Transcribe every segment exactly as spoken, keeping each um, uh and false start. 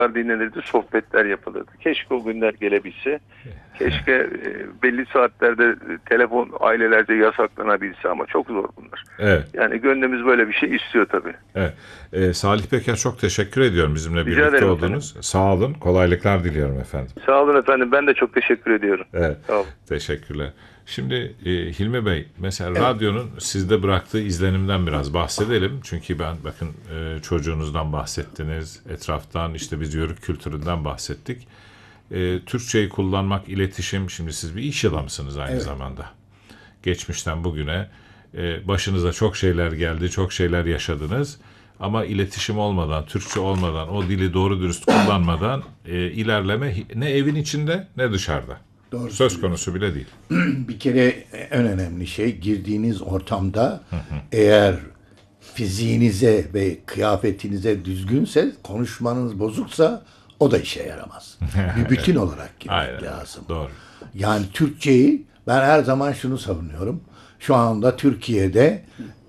dinlenirdi, sohbetler yapılırdı. Keşke o günler gelebilse. Keşke e, belli saatlerde telefon ailelerce yasaklanabilse ama çok zor bunlar. Evet. Yani gönlümüz böyle bir şey istiyor tabii. Evet. Ee, Salih Peker, çok teşekkür ediyorum bizimle Rica birlikte ederim oldunuz. efendim. Sağ olun. Kolaylıklar diliyorum efendim. Sağ olun efendim. Ben de çok teşekkür ediyorum. Evet. Sağ olun. Teşekkürler. Şimdi e, Hilmi Bey, mesela Evet. radyonun sizde bıraktığı izlenimden biraz bahsedelim. Çünkü ben bakın e, çocuğunuzdan bahsettiniz, etraftan işte biz yörük kültüründen bahsettik. E, Türkçeyi kullanmak, iletişim, şimdi siz bir iş adamısınız aynı Evet. zamanda. Geçmişten bugüne e, başınıza çok şeyler geldi, çok şeyler yaşadınız. Ama iletişim olmadan, Türkçe olmadan, o dili doğru dürüst kullanmadan e, ilerleme ne evin içinde ne dışarıda. Doğru Söz söylüyorsun. konusu bile değil. Bir kere en önemli şey, girdiğiniz ortamda eğer fiziğinize ve kıyafetinize düzgünse, konuşmanız bozuksa o da işe yaramaz. Bir bütün olarak girmek Aynen. lazım. Doğru. Yani Türkçeyi ben her zaman şunu savunuyorum. Şu anda Türkiye'de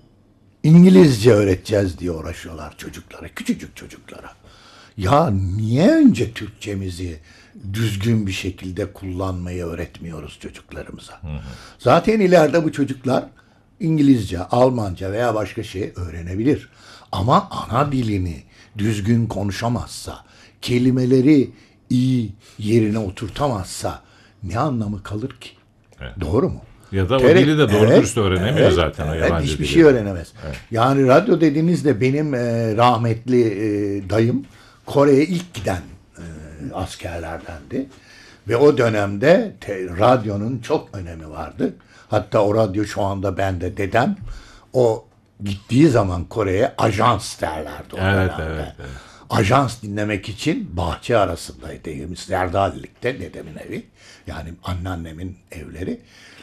İngilizce öğreteceğiz diye uğraşıyorlar çocuklara, küçücük çocuklara. Ya niye önce Türkçemizi düzgün bir şekilde kullanmayı öğretmiyoruz çocuklarımıza? Hı hı. Zaten ileride bu çocuklar İngilizce, Almanca veya başka şey öğrenebilir. Ama ana dilini düzgün konuşamazsa, kelimeleri iyi yerine oturtamazsa ne anlamı kalır ki? Evet. Doğru mu? Ya da o Tere- dili de doğru Evet, dürüst öğrenemiyor evet, zaten o evet, yabancı hiçbir dili. şey öğrenemez. Evet. Yani radyo dediğinizde benim e, rahmetli e, dayım Kore'ye ilk giden e, askerlerdendi. Ve o dönemde te, radyonun çok önemi vardı. Hatta o radyo şu anda bende, dedem. O gittiği zaman Kore'ye ajans derlerdi o Evet, dönemde. evet, evet. Ajans dinlemek için bahçe arasındaydı. Zerdalilik'te dedemin evi. Yani anneannemin evleri.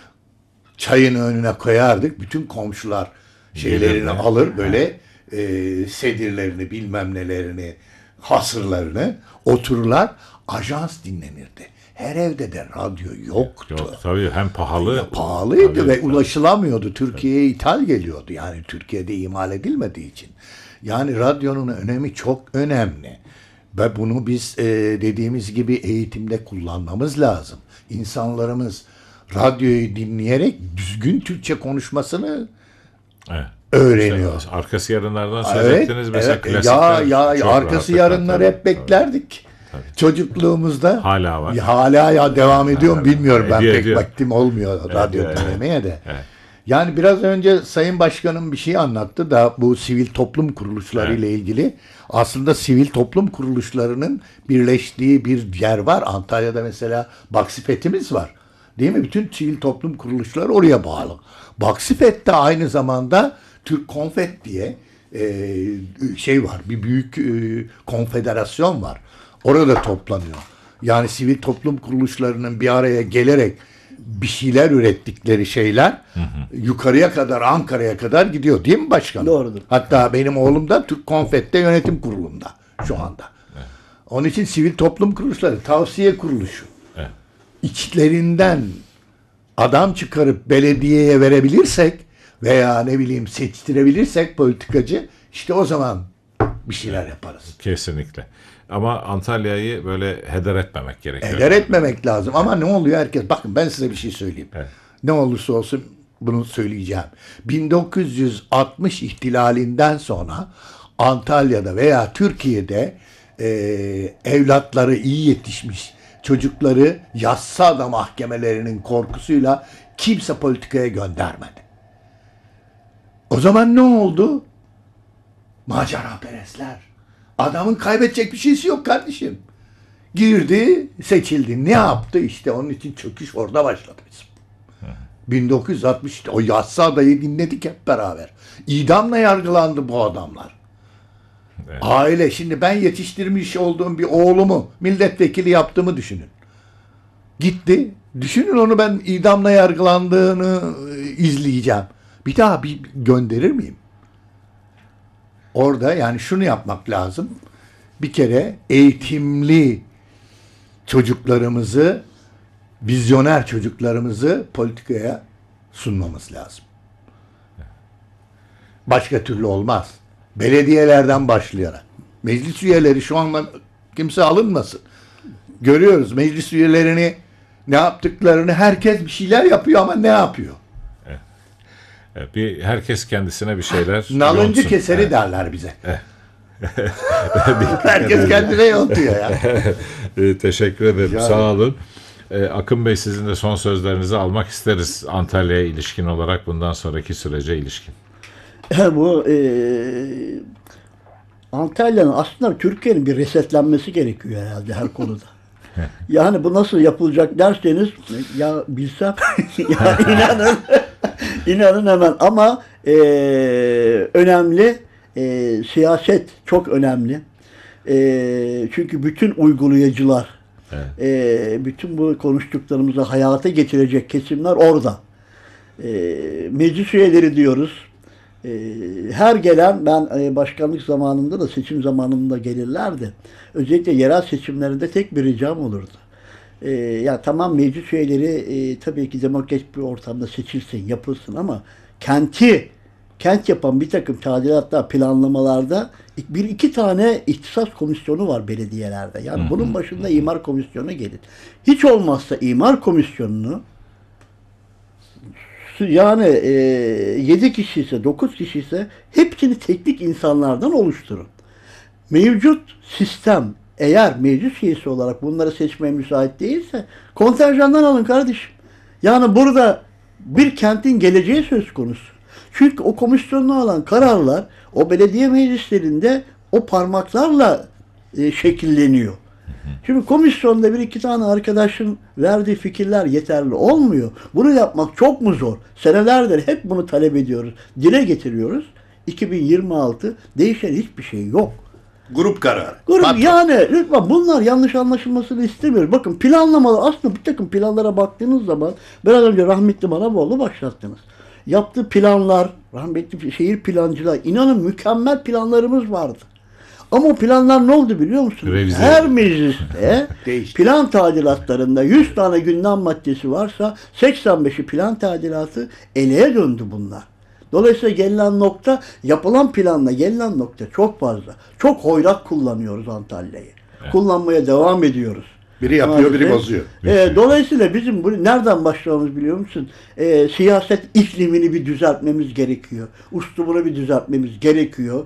Çayını önüne koyardık. Bütün komşular şeylerini Gelirler. alır böyle e, sedirlerini, bilmem nelerini, hasırlarını otururlar. Ajans dinlenirdi. Her evde de radyo yoktu. Yok tabii, hem pahalı. Ya pahalıydı tabii, ve tabii. ulaşılamıyordu. Türkiye'ye ithal geliyordu. Yani Türkiye'de imal edilmediği için. Yani radyonun önemi çok önemli. Ve bunu biz e, dediğimiz gibi eğitimde kullanmamız lazım. İnsanlarımız radyoyu dinleyerek düzgün Türkçe konuşmasını Evet. öğreniyor. İşte arkası yarınlardan söz Evet, ettiniz mesela, evet. klasikler. Ya ya çok arkası rahatlıkla yarınları tabii, hep tabii. beklerdik. Tabii. Çocukluğumuzda. Hala var. Ya, hala ya devam ediyor mu bilmiyorum. Ben Ediyor, pek ediyor. vaktim olmuyor radyo evet, dinlemeye de. evet. Yani biraz önce Sayın Başkanım bir şey anlattı da bu sivil toplum kuruluşları ile ilgili. Aslında sivil toplum kuruluşlarının birleştiği bir yer var. Antalya'da mesela Baksifet'imiz var. Değil mi? Bütün sivil toplum kuruluşları oraya bağlı. Baksifet de aynı zamanda Türk Konfet diye e, şey var. Bir büyük e, konfederasyon var. Orada toplanıyor. Yani sivil toplum kuruluşlarının bir araya gelerek bir şeyler ürettikleri şeyler hı hı. yukarıya kadar, Ankara'ya kadar gidiyor. Değil mi başkanım? Doğrudur. Hatta benim oğlum da Türk Konfet'te yönetim kurulunda şu anda. Evet. Onun için sivil toplum kuruluşları, tavsiye kuruluşu. Evet. İçlerinden adam çıkarıp belediyeye verebilirsek veya ne bileyim seçtirebilirsek politikacı, işte o zaman bir şeyler yaparız. Kesinlikle. Ama Antalya'yı böyle heder etmemek gerekiyor. Heder etmemek lazım. Ama ne oluyor herkes? Bakın ben size bir şey söyleyeyim. Evet. Ne olursa olsun bunu söyleyeceğim. bin dokuz yüz altmış ihtilalinden sonra Antalya'da veya Türkiye'de e, evlatları iyi yetişmiş çocukları yassıada mahkemelerinin korkusuyla kimse politikaya göndermedi. O zaman ne oldu? Maceraperestler. Adamın kaybedecek bir şeysi yok kardeşim. Girdi, seçildi. Ne yaptı? İşte onun için çöküş orada başladı bizim. bin dokuz yüz altmışta o Yassıada'yı dinledik hep beraber. İdamla yargılandı bu adamlar. Evet. Aile, şimdi ben yetiştirmiş olduğum bir oğlumu milletvekili yaptığımı düşünün. Gitti. Düşünün onu, ben idamla yargılandığını izleyeceğim. Bir daha bir gönderir miyim? Orada yani şunu yapmak lazım. Bir kere eğitimli çocuklarımızı, vizyoner çocuklarımızı politikaya sunmamız lazım. Başka türlü olmaz. Belediyelerden başlayarak. Meclis üyeleri şu anda Kimse alınmasın. Görüyoruz meclis üyelerini, ne yaptıklarını, herkes bir şeyler yapıyor ama ne yapıyor? Evet, bir herkes kendisine bir şeyler Nalıncı yontsun. keseri Evet. derler bize. Herkes kendine yontuyor ya. E, Teşekkür ederim. Rica Sağ olun. E, Akın Bey, sizin de son sözlerinizi almak isteriz Antalya'ya ilişkin olarak, bundan sonraki sürece ilişkin. Bu e, Antalya'nın aslında Türkiye'nin bir resetlenmesi gerekiyor herhalde her konuda. Yani bu nasıl yapılacak derseniz ya bilsem ya inanın inanın hemen ama e, önemli e, siyaset çok önemli. E, çünkü bütün uygulayıcılar Evet. e, bütün bu konuştuklarımızı hayata geçirecek kesimler orada. E, meclis üyeleri diyoruz. E, her gelen, ben e, başkanlık zamanında da seçim zamanında gelirlerdi. Özellikle yerel seçimlerinde tek bir ricam olurdu. E, ya tamam meclis üyeleri e, tabii ki demokratik bir ortamda seçilsin, yapılsın ama kenti kent yapan bir takım tadilatlar, planlamalarda bir iki tane ihtisas komisyonu var belediyelerde. Yani bunun başında imar komisyonu gelir. Hiç olmazsa imar komisyonunu yani e, yedi kişi ise dokuz kişi ise hepsini teknik insanlardan oluşturun. Mevcut sistem eğer meclis üyesi olarak bunları seçmeye müsait değilse kontenjandan alın kardeşim. Yani burada bir kentin geleceği söz konusu. Çünkü o komisyonuna alan kararlar o belediye meclislerinde o parmaklarla e, şekilleniyor. Şimdi komisyonda bir iki tane arkadaşın verdiği fikirler yeterli olmuyor. Bunu yapmak çok mu zor? Senelerdir hep bunu talep ediyoruz. Dile getiriyoruz. iki bin yirmi altı değişen hiçbir şey yok. Grup kararı. Grup, Patron. yani lütfen bunlar yanlış anlaşılmasını istemiyoruz. Bakın planlamalar, aslında bir takım planlara baktığınız zaman biraz önce rahmetli Manavoğlu başlattınız. Yaptığı planlar, rahmetli şehir plancılar, inanın mükemmel planlarımız vardı. Ama o planlar ne oldu biliyor musunuz? Revize Her edildi. mecliste Değişti. plan tadilatlarında yüz tane gündem maddesi varsa seksen beşi plan tadilatı eleğe döndü bunlar. Dolayısıyla gelinen nokta, yapılan planla gelinen nokta çok fazla. Çok hoyrat kullanıyoruz Antalya'yı. Kullanmaya devam ediyoruz. Biri yapıyor, biri Maalesef. bozuyor. Ee, dolayısıyla bizim bu nereden başlamamız biliyor musun? Ee, siyaset iklimini bir düzeltmemiz gerekiyor. Uslubunu bir düzeltmemiz gerekiyor.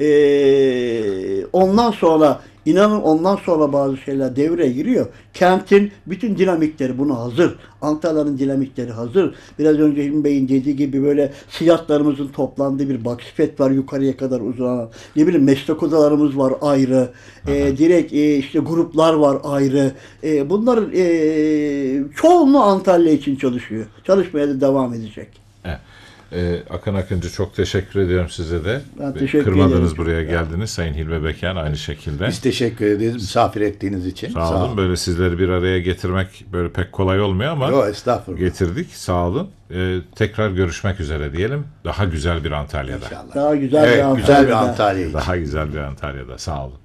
Ee, ondan sonra inanın ondan sonra bazı şeyler devreye giriyor. Kentin bütün dinamikleri buna hazır. Antalya'nın dinamikleri hazır. Biraz önce Hilmi Bey'in dediği gibi böyle siyahlarımızın toplandığı bir baksifet var yukarıya kadar uzanan. Ne bileyim meslek odalarımız var ayrı. Ee, direkt e, işte gruplar var ayrı. E, bunların e, çoğunluğu Antalya için çalışıyor. Çalışmaya da devam edecek. Evet. Ee, Akın Akıncı, çok teşekkür ediyorum size de. Ben teşekkür Kırmadınız, ederim. buraya geldiniz. Sayın Hilmi Beken aynı şekilde. Biz teşekkür ederiz misafir ettiğiniz için. Sağ olun. Böyle sizleri bir araya getirmek böyle pek kolay olmuyor ama Yok estağfurullah. getirdik. Sağ olun. Ee, tekrar görüşmek üzere diyelim. Daha güzel bir Antalya'da. İnşallah. Daha güzel Evet, bir güzel bir Antalya'da. Antalya için. Daha güzel bir Antalya'da. Sağ olun.